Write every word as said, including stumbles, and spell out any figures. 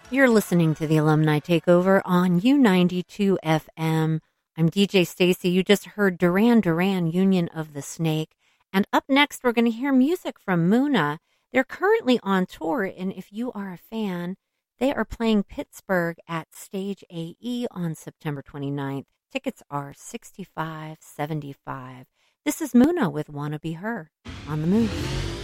You're listening to the Alumni Takeover on U ninety-two F M. I'm D J Stacy. You just heard Duran Duran, Union of the Snake. And up next, we're going to hear music from Muna. They're currently on tour, and if you are a fan, they are playing Pittsburgh at Stage A E on September twenty-ninth. Tickets are sixty-five dollars and seventy-five cents. This is Muna with Wanna Be Her on the Move.